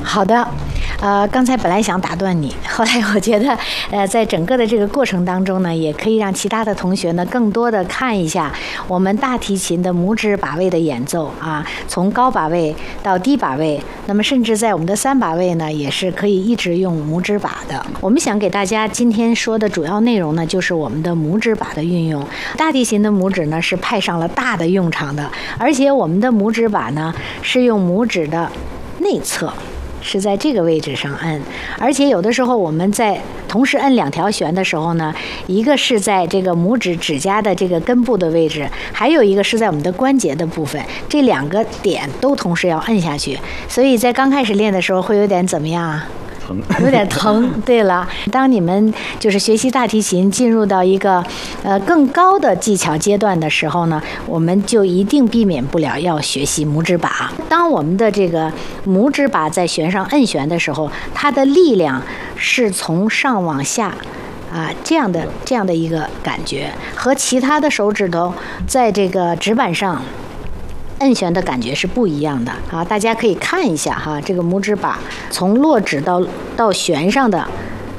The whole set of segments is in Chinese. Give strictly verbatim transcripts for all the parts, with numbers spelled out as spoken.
好的。呃，刚才本来想打断你，后来我觉得，呃，在整个的这个过程当中呢，也可以让其他的同学呢，更多的看一下我们大提琴的拇指把位的演奏啊，从高把位到低把位，那么甚至在我们的三把位呢，也是可以一直用拇指把的。我们想给大家今天说的主要内容呢，就是我们的拇指把的运用。大提琴的拇指呢，是派上了大的用场的，而且我们的拇指把呢，是用拇指的内侧。是在这个位置上摁，而且有的时候我们在同时摁两条弦的时候呢，一个是在这个拇指指甲的这个根部的位置，还有一个是在我们的关节的部分，这两个点都同时要摁下去，所以在刚开始练的时候会有点怎么样啊？有点疼。对了，当你们就是学习大提琴进入到一个呃更高的技巧阶段的时候呢，我们就一定避免不了要学习拇指把。当我们的这个拇指把在弦上摁弦的时候，它的力量是从上往下啊，这样的这样的一个感觉，和其他的手指头在这个指板上摁弦的感觉是不一样的啊！大家可以看一下哈，这个拇指把从落指到到弦上的，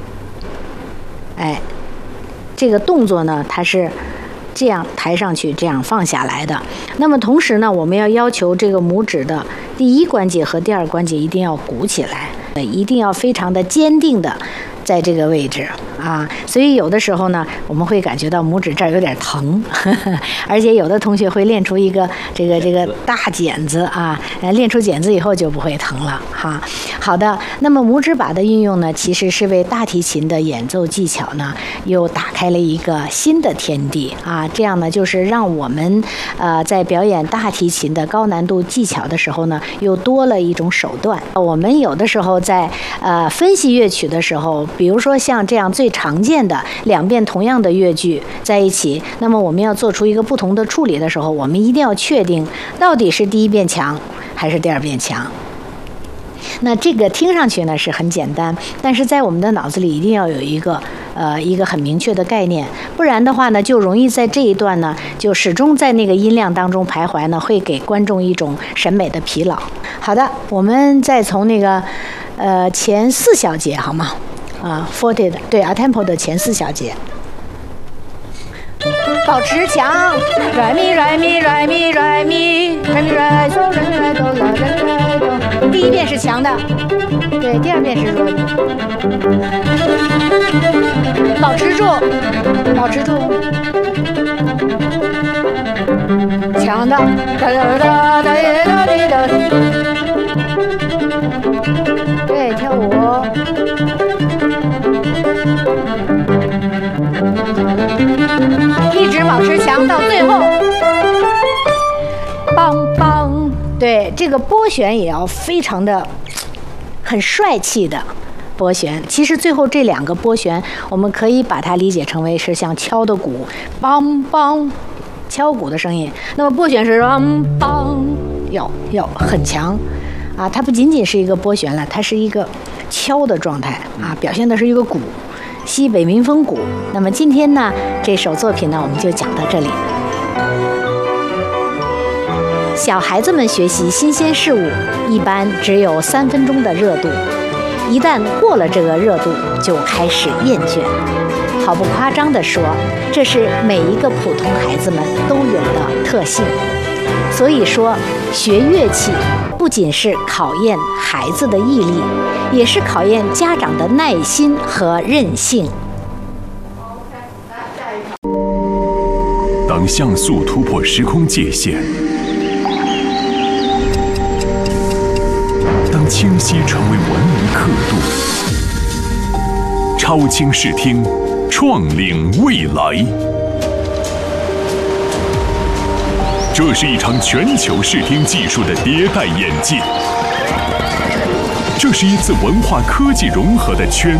哎，这个动作呢，它是这样抬上去，这样放下来的。那么同时呢，我们要要求这个拇指的第一关节和第二关节一定要鼓起来，一定要非常的坚定的在这个位置啊，所以有的时候呢，我们会感觉到拇指这儿有点疼，呵呵，而且有的同学会练出一个这个这个大茧子啊，练出茧子以后就不会疼了哈。好的，那么拇指把的运用呢，其实是为大提琴的演奏技巧呢又打开了一个新的天地啊。这样呢，就是让我们呃在表演大提琴的高难度技巧的时候呢，又多了一种手段。我们有的时候在呃分析乐曲的时候，比如说像这样最常见的两遍同样的乐句在一起，那么我们要做出一个不同的处理的时候，我们一定要确定到底是第一遍强还是第二遍强。那这个听上去呢是很简单，但是在我们的脑子里一定要有一个呃一个很明确的概念，不然的话呢，就容易在这一段呢就始终在那个音量当中徘徊呢，会给观众一种审美的疲劳。好的，我们再从那个呃前四小节好吗？啊 ，forte 的对 a tempo 的前四小节，保持强，来咪来咪来咪来咪来咪来嗦来来哆来来哆。第一遍是强的，对，第二遍是弱的。保持住，保持住，强的，哒哒哒哒哒哒哒。对，跳舞。一直保持强到最后，梆梆。对，这个拨弦也要非常的很帅气的拨弦。其实最后这两个拨弦，我们可以把它理解成为是像敲的鼓，梆梆，敲鼓的声音。那么拨弦是梆梆，要要很强啊！它不仅仅是一个拨弦了，它是一个敲的状态啊，表现的是一个鼓。西北民风鼓。那么今天呢，这首作品呢，我们就讲到这里。小孩子们学习新鲜事物，一般只有三分钟的热度，一旦过了这个热度，就开始厌倦。毫不夸张地说，这是每一个普通孩子们都有的特性。所以说，学乐器不仅是考验孩子的毅力，也是考验家长的耐心和韧性。 当像素突破时空界限，当清晰成为文明刻度，超清视听，创领未来。这是一场全球视听技术的迭代演进，这是一次文化科技融合的全